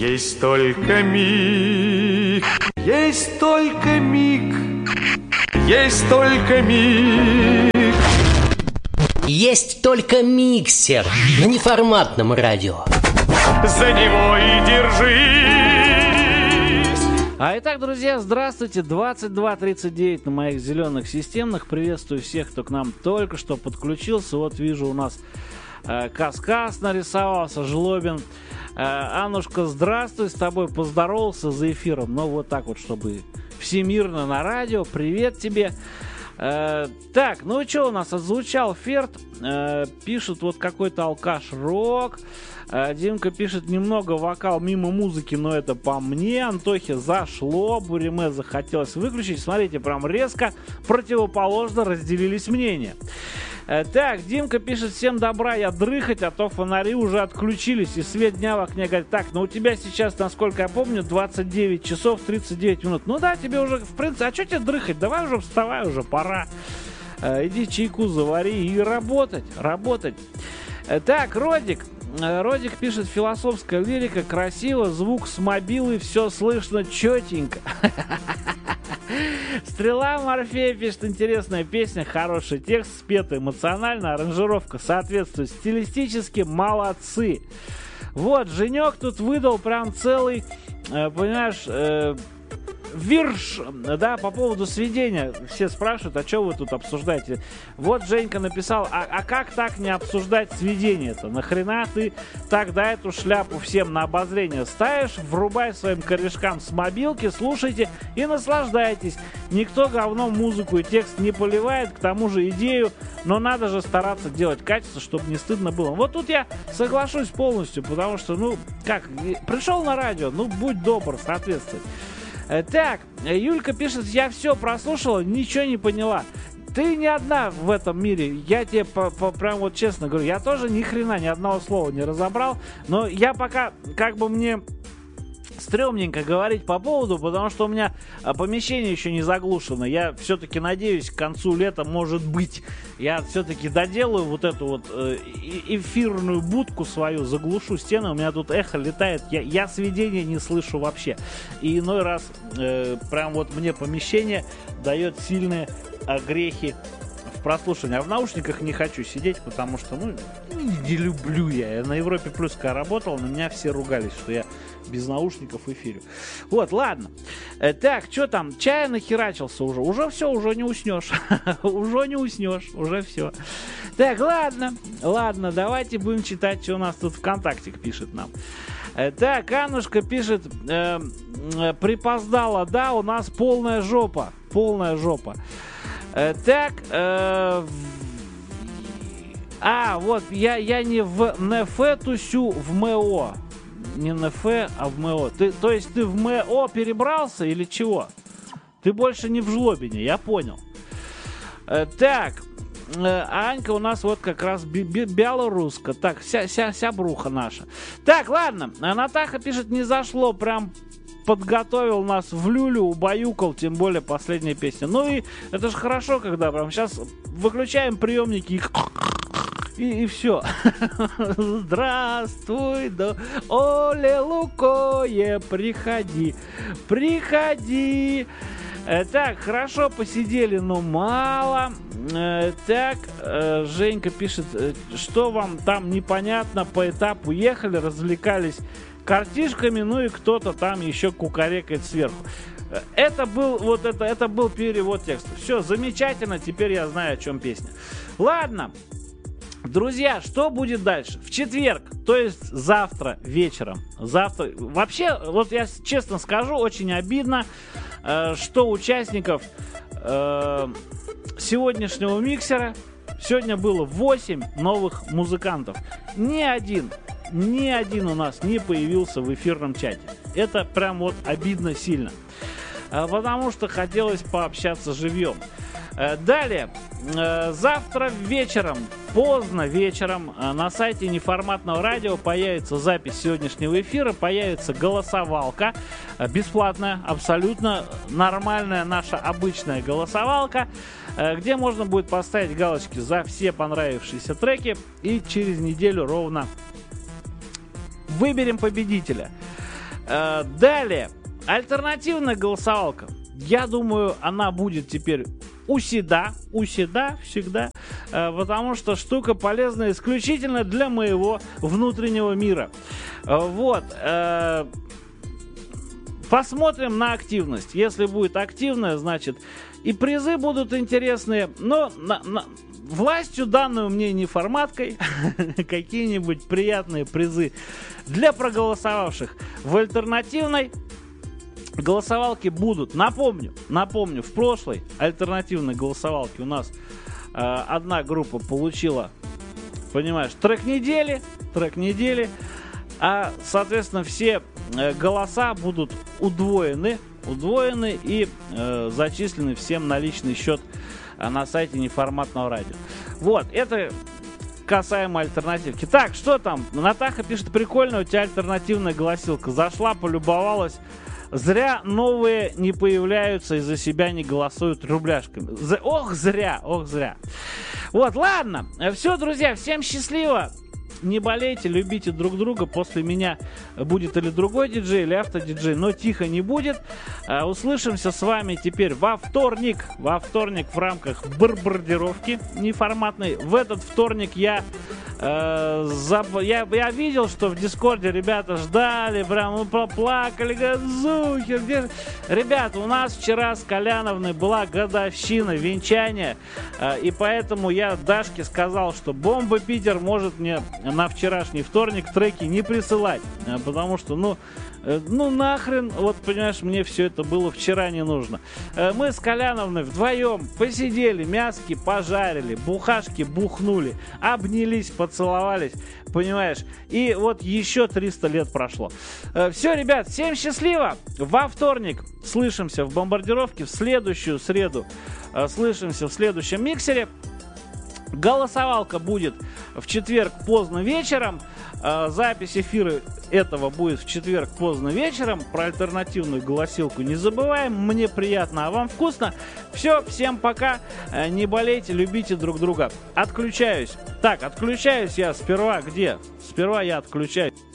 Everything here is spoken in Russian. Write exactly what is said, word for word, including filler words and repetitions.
Есть только миг, есть только миг, есть только миг. Есть только миксер на неформатном радио. За него и держись. А итак, друзья, здравствуйте. двадцать два тридцать девять на моих зеленых системных. Приветствую всех, кто к нам только что подключился. Вот вижу, у нас э, Каскас нарисовался, Жлобин. э, Аннушка, здравствуй, с тобой поздоровался за эфиром. Но вот так вот, чтобы всемирно на радио. Привет тебе. Э, так, ну и что у нас? Отзвучал Ферд. Э, пишет вот какой-то алкаш-рок. Э, Димка пишет, немного вокал мимо музыки, но это по мне. Антохе зашло. Буриме захотелось выключить. Смотрите, прям резко противоположно разделились мнения. Э, так, Димка пишет, всем добра, я дрыхать, а то фонари уже отключились. И свет дня в окне говорит, так, ну у тебя сейчас, насколько я помню, двадцать девять часов тридцать девять минут. Ну да, тебе уже, в принципе, а что тебе дрыхать? Давай уже вставай, уже пора. Э, иди чайку завари и работать, работать. Э, так, Родик. Родик пишет, философская лирика, красиво, звук с мобилы, все слышно четенько. Стрела Морфея пишет, интересная песня, хороший текст, спета эмоционально, аранжировка соответствует стилистически, молодцы. Вот, Женек тут выдал прям целый, э, понимаешь, э, вирш, да, по поводу сведения. Все спрашивают, а что вы тут обсуждаете? Вот Женька написал, а, а как так не обсуждать сведение-то? Нахрена ты тогда эту шляпу всем на обозрение ставишь? Врубай своим корешкам с мобилки, слушайте и наслаждайтесь. Никто говном музыку и текст не поливает, к тому же идею, но надо же стараться делать качество, чтобы не стыдно было. Вот тут я соглашусь полностью, потому что, ну, как, пришел на радио, ну, будь добр, соответствовать. Так, Юлька пишет, я все прослушала, ничего не поняла. Ты не одна в этом мире, я тебе по, по, прям вот честно говорю, я тоже ни хрена ни одного слова не разобрал, но я пока, как бы мне стрёмненько говорить по поводу, потому что у меня помещение еще не заглушено. Я все-таки надеюсь, к концу лета, может быть, я все-таки доделаю вот эту вот э, эфирную будку свою, заглушу стены, у меня тут эхо летает, я, я сведения не слышу вообще. И иной раз э, прям вот мне помещение дает сильные огрехи в прослушивании. А в наушниках не хочу сидеть, потому что, ну, не люблю я. Я на Европе Плюс когда работал, на меня все ругались, что я без наушников эфирю. Вот, ладно. Э, так, что там? Чай нахерачился уже. Уже все, уже не уснешь. Уже не уснешь. Уже все. Так, ладно. Ладно, давайте будем читать, что у нас тут ВКонтакте пишет нам. Э, так, Аннушка пишет, э, э, припоздала, да, у нас полная жопа. Полная жопа. Э, так, э, а, вот, я, я не в НФ тусю, в МО. Не НФ, а в МО. Ты, то есть ты в МО перебрался или чего? Ты больше не в Жлобине, я понял. Э, так, э, Анька у нас вот как раз би- би- белоруска. Так, вся, вся, вся бруха наша. Так, ладно, Натаха пишет, не зашло, прям подготовил нас в люлю, убаюкал, тем более последняя песня. Ну и это же хорошо, когда прям сейчас выключаем приемники и... И, и все. Здравствуй, да, Оле Лукое, приходи, приходи. Э, так, хорошо посидели, но мало. Э, так, э, Женька пишет, э, что вам там непонятно, по этапу ехали, развлекались картишками, ну и кто-то там еще кукарекает сверху. Это был, вот это, это был перевод текста. Все, замечательно, теперь я знаю, о чем песня. Ладно. Друзья, что будет дальше? В четверг, то есть завтра вечером. Завтра. Вообще, вот я честно скажу, очень обидно, э, что участников э, сегодняшнего миксера сегодня было восемь новых музыкантов. Ни один, ни один у нас не появился в эфирном чате. Это прям вот обидно сильно. Э, потому что хотелось пообщаться живьем. Далее, завтра вечером, поздно вечером, на сайте неформатного радио появится запись сегодняшнего эфира, появится голосовалка, бесплатная, абсолютно нормальная наша обычная голосовалка, где можно будет поставить галочки за все понравившиеся треки, и через неделю ровно выберем победителя. Э, далее. Альтернативная голосовалка. Я думаю, она будет теперь усегда, усегда, всегда, э, потому что штука полезна исключительно для моего внутреннего мира. Э, вот. Э, посмотрим на активность. Если будет активная, значит, и призы будут интересные, но на, на, властью данную мне неформаткой какие-нибудь приятные призы для проголосовавших в альтернативной голосовалки будут. Напомню, напомню, в прошлой альтернативной голосовалке у нас э, одна группа получила, понимаешь, трек недели, трек недели, а, соответственно, все э, голоса будут удвоены, удвоены и э, зачислены всем на личный счет э, на сайте Неформатного радио. Вот, это касаемо альтернативки. Так, что там? Натаха пишет: прикольно, у тебя альтернативная голосилка. Зашла, полюбовалась. Зря новые не появляются и за себя не голосуют рубляшками. З- ох, зря, ох, зря. Вот, ладно. Все, друзья, всем счастливо. Не болейте, любите друг друга. После меня будет или другой диджей, или автодиджей, но тихо не будет. А, услышимся с вами теперь во вторник. Во вторник в рамках бомбардировки неформатной. В этот вторник я, э, заб... я, я видел, что в Дискорде ребята ждали, прям ну, поплакали, газухи. Где... Ребята, у нас вчера с Коляновной была годовщина венчания, э, и поэтому я Дашке сказал, что Бомба Питер может мне на вчерашний вторник треки не присылать, потому что, ну, ну нахрен, вот понимаешь, мне все это было вчера не нужно. Мы с Коляновной вдвоем посидели, мяски пожарили, бухашки бухнули, обнялись, поцеловались, понимаешь, и вот еще триста лет прошло. Все, ребят, всем счастливо, во вторник слышимся в бомбардировке, в следующую среду слышимся в следующем миксере. Голосовалка будет в четверг поздно вечером. Запись эфира этого будет в четверг поздно вечером. Про альтернативную голосилку не забываем. Мне приятно, а вам вкусно. Все, всем пока. Не болейте, любите друг друга. Отключаюсь. Так, отключаюсь я сперва где? Сперва я отключаюсь.